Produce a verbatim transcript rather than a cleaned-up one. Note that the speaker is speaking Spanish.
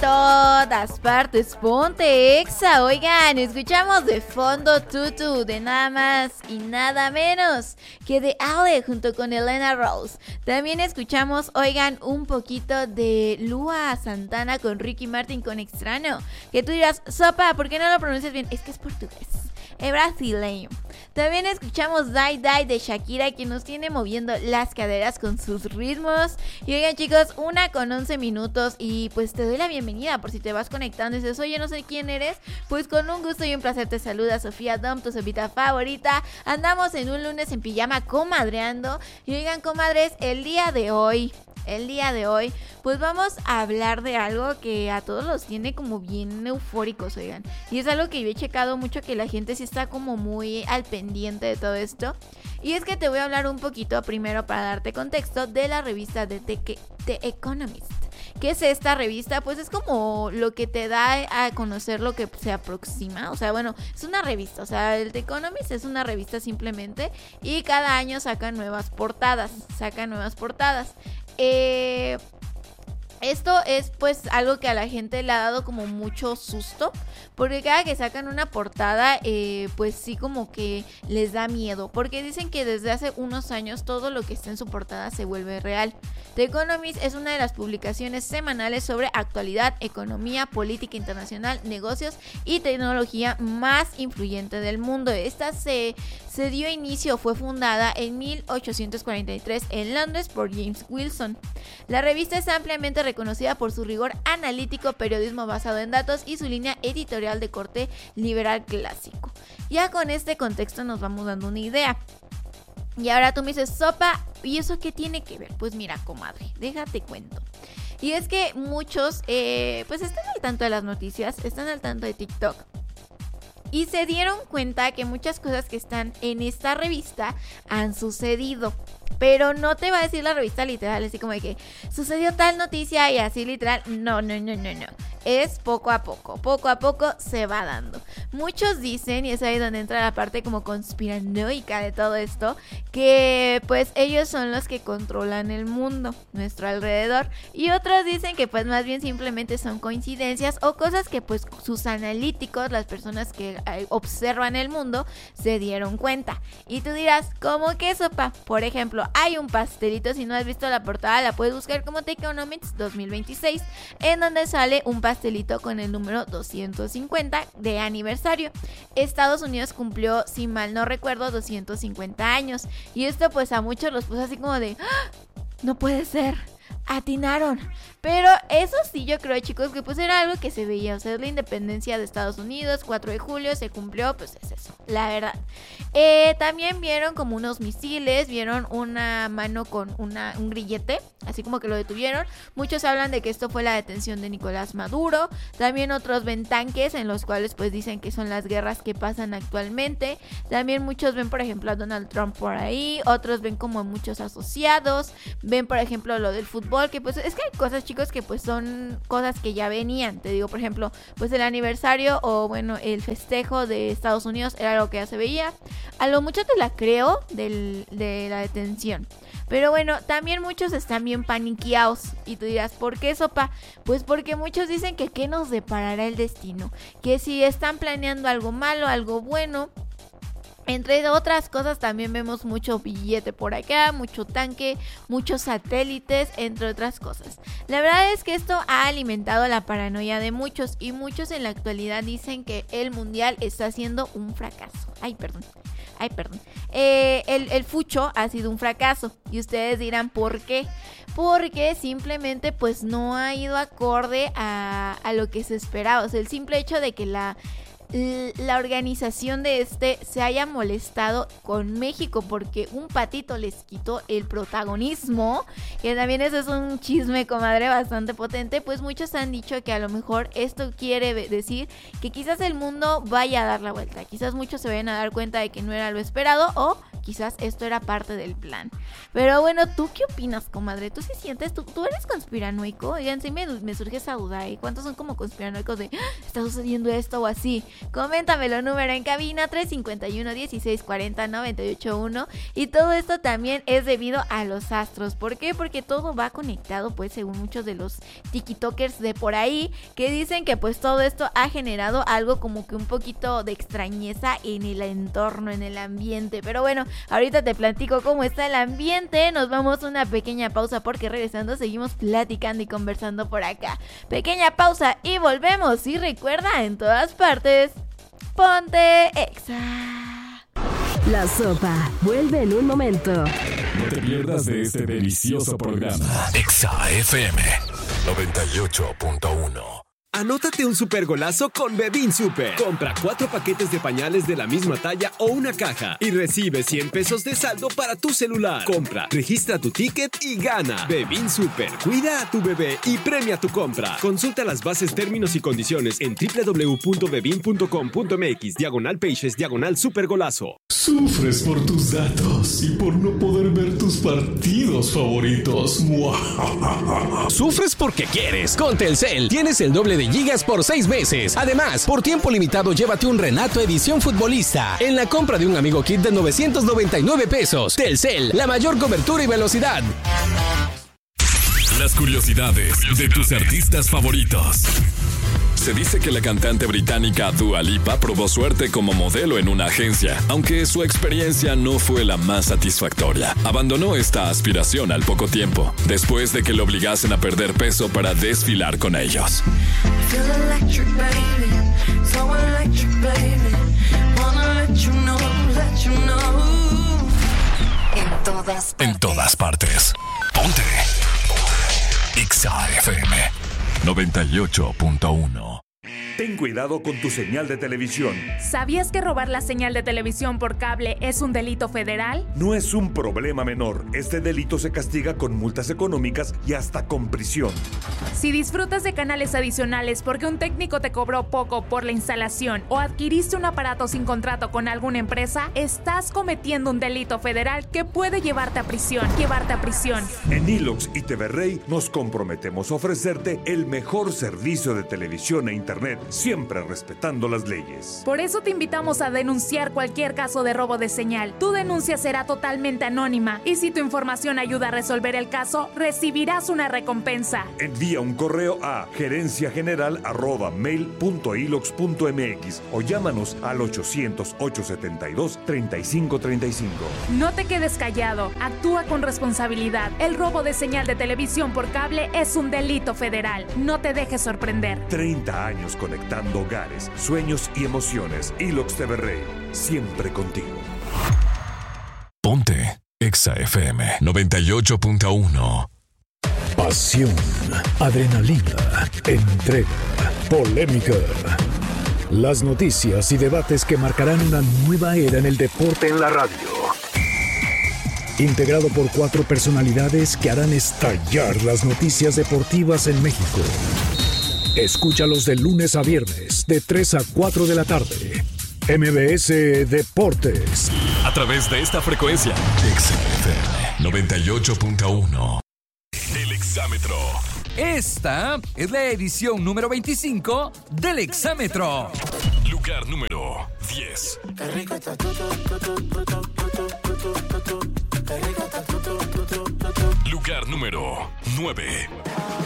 todas partes, ponte Exa. Oigan, escuchamos de fondo Tutu, de nada más y nada menos que de Ale junto con Elena Rose. También escuchamos, oigan, un poquito de Lua Santana con Ricky Martin con Extraño. Que tú dirás, sopa, ¿por qué no lo pronuncias bien? Es que es portugués, es brasileño. También escuchamos Die Die de Shakira, que nos tiene moviendo las caderas con sus ritmos. Y oigan, chicos, una con once minutos y pues te doy la bienvenida por si te vas conectando y dices, oye, no sé quién eres. Pues con un gusto y un placer te saluda Sofía Dom, tu sopita favorita. Andamos en un lunes en pijama comadreando. Y oigan, comadres, el día de hoy... El día de hoy, pues vamos a hablar de algo que a todos los tiene como bien eufóricos, oigan. Y es algo que yo he checado mucho, que la gente sí está como muy al pendiente de todo esto. Y es que te voy a hablar un poquito, primero para darte contexto, de la revista de The, The Economist. ¿Qué es esta revista? Pues es como lo que te da a conocer lo que se aproxima. O sea, bueno, es una revista. O sea, el The Economist es una revista simplemente. Y cada año sacan nuevas portadas. Sacan nuevas portadas. Eh... Esto es pues algo que a la gente le ha dado como mucho susto, porque cada que sacan una portada eh, pues sí como que les da miedo, porque dicen que desde hace unos años todo lo que está en su portada se vuelve real. The Economist es una de las publicaciones semanales sobre actualidad, economía, política internacional, negocios y tecnología más influyente del mundo. Esta se, se dio inicio, fue fundada en mil ochocientos cuarenta y tres en Londres por James Wilson. La revista es ampliamente reconocida por su rigor analítico, periodismo basado en datos y su línea editorial de corte liberal clásico. Ya con este contexto nos vamos dando una idea. Y ahora tú me dices, sopa, ¿y eso qué tiene que ver? Pues mira, comadre, déjate cuento. Y es que muchos, eh, pues están al tanto de las noticias, están al tanto de TikTok. Y se dieron cuenta que muchas cosas que están en esta revista han sucedido. Pero no te va a decir la revista literal, así como de que sucedió tal noticia y así literal. No, no, no, no, no. Es poco a poco, poco a poco se va dando. Muchos dicen, y es ahí donde entra la parte como conspiranoica de todo esto, que pues ellos son los que controlan el mundo, nuestro alrededor. Y otros dicen que pues más bien simplemente son coincidencias o cosas que pues sus analíticos, las personas que observan el mundo, se dieron cuenta. Y tú dirás, ¿cómo que sopa? Por ejemplo, hay un pastelito, si no has visto la portada la puedes buscar como The Economist dos mil veintiséis, en donde sale un pastelito con el número doscientos cincuenta de aniversario. Estados Unidos cumplió, si mal no recuerdo, doscientos cincuenta años, y esto pues a muchos los puso así como de ¡ah! No puede ser, atinaron. Pero eso sí, yo creo, chicos, que pues era algo que se veía. O sea, es la independencia de Estados Unidos, cuatro de julio, se cumplió, pues es eso, la verdad. Eh, también vieron como unos misiles, vieron una mano con una, un grillete, así como que lo detuvieron. Muchos hablan de que esto fue la detención de Nicolás Maduro. También otros ven tanques, en los cuales pues dicen que son las guerras que pasan actualmente. También muchos ven, por ejemplo, a Donald Trump por ahí. Otros ven como muchos asociados. Ven, por ejemplo, lo del fútbol, que pues es que hay cosas, chicos, que pues son cosas que ya venían. Te digo, por ejemplo, pues el aniversario o bueno, el festejo de Estados Unidos era algo que ya se veía. A lo mucho te la creo del, de la detención. Pero bueno, también muchos están bien paniqueados. Y tú dirás, ¿por qué, sopa? Pues porque muchos dicen que qué nos deparará el destino. Que si están planeando algo malo, algo bueno. Entre otras cosas también vemos mucho billete por acá, mucho tanque, muchos satélites, entre otras cosas. La verdad es que esto ha alimentado la paranoia de muchos y muchos en la actualidad dicen que el mundial está siendo un fracaso. Ay, perdón. Ay, perdón. Eh, el, el fucho ha sido un fracaso y ustedes dirán, ¿por qué? Porque simplemente pues no ha ido acorde a, a lo que se esperaba. O sea, el simple hecho de que la... la organización de este se haya molestado con México porque un patito les quitó el protagonismo, que también eso es un chisme, comadre, bastante potente. Pues muchos han dicho que a lo mejor esto quiere decir que quizás el mundo vaya a dar la vuelta, quizás muchos se vayan a dar cuenta de que no era lo esperado, o quizás esto era parte del plan. Pero bueno, ¿tú qué opinas, comadre? ¿Tú sí sientes? ¿Tú, tú eres conspiranoico? Oigan, sí me, me surge esa duda, ¿eh? ¿Cuántos son como conspiranoicos de, ¡ah! ¿Está sucediendo esto o así? Coméntamelo, número en cabina tres cinco uno, dieciséis cuarenta, noventa y ocho uno. Y todo esto también es debido a los astros. ¿Por qué? Porque todo va conectado, pues, según muchos de los tikitokers de por ahí, que dicen que pues todo esto ha generado algo como que un poquito de extrañeza en el entorno, en el ambiente. Pero bueno, ahorita te platico cómo está el ambiente. Nos vamos a una pequeña pausa porque regresando seguimos platicando y conversando por acá. Pequeña pausa y volvemos. Y recuerda, en todas partes, ponte Exa. La sopa vuelve en un momento. No te pierdas de este delicioso programa. Exa F M noventa y ocho punto uno. Anótate un super golazo con Bebin Super. Compra cuatro paquetes de pañales de la misma talla o una caja y recibe cien pesos de saldo para tu celular. Compra, registra tu ticket y gana. Bebin Super. Cuida a tu bebé y premia tu compra. Consulta las bases, términos y condiciones en doble u doble u doble u punto bebin punto com punto m x diagonal pages diagonal super golazo. Sufres por tus datos y por no poder ver tus partidos favoritos. Sufres porque quieres. Con Telcel tienes el doble de gigas por seis meses. Además, por tiempo limitado, llévate un Renato Edición Futbolista en la compra de un Amigo Kit de novecientos noventa y nueve pesos. Telcel, la mayor cobertura y velocidad. Las curiosidades de tus artistas favoritos. Se dice que la cantante británica Dua Lipa probó suerte como modelo en una agencia, aunque su experiencia no fue la más satisfactoria. Abandonó esta aspiración al poco tiempo, después de que le obligasen a perder peso para desfilar con ellos. En todas partes. En todas partes. Ponte Exa F M noventa y ocho punto uno. Ten cuidado con tu señal de televisión. ¿Sabías que robar la señal de televisión por cable es un delito federal? No es un problema menor. Este delito se castiga con multas económicas y hasta con prisión. Si disfrutas de canales adicionales porque un técnico te cobró poco por la instalación o adquiriste un aparato sin contrato con alguna empresa, estás cometiendo un delito federal que puede llevarte a prisión. Llevarte a prisión. En Ilox y T V Rey nos comprometemos a ofrecerte el mejor servicio de televisión e internet, siempre respetando las leyes. Por eso te invitamos a denunciar cualquier caso de robo de señal. Tu denuncia será totalmente anónima y si tu información ayuda a resolver el caso, recibirás una recompensa. Envía un correo a gerencia general arroba mail punto ilox punto m x o llámanos al ochocientos, ochocientos setenta y dos, treinta y cinco treinta y cinco. No te quedes callado, actúa con responsabilidad. El robo de señal de televisión por cable es un delito federal. No te dejes sorprender. treinta años conectando hogares, sueños y emociones. Ilox T V Rey, siempre contigo. Ponte Exa F M noventa y ocho punto uno. Pasión, adrenalina, entrega, polémica. Las noticias y debates que marcarán una nueva era en el deporte en la radio. Integrado por cuatro personalidades que harán estallar las noticias deportivas en México. Escúchalos de lunes a viernes, de tres a cuatro de la tarde. M B S Deportes. A través de esta frecuencia, Exa F M noventa y ocho punto uno. El Exámetro. Esta es la edición número veinticinco del Exámetro. Lugar número diez. Lugar número nueve.